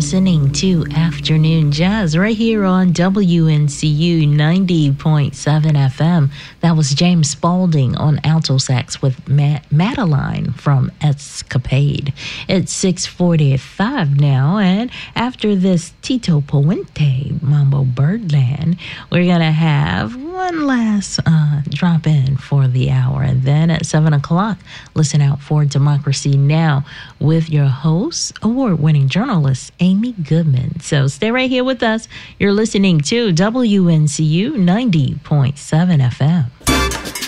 listening to Afternoon Jazz right here on WNCU 90.7 FM. That was James Spaulding on alto sax with Madeline from Escapade. It's 6:45 now, and after this Tito Puente Mambo Birdland, we're going to have one last drop in for the hour. And then at 7 o'clock, listen out for Democracy Now! With your host, award-winning journalist, Amy Goodman. So stay right here with us. You're listening to WNCU 90.7 FM.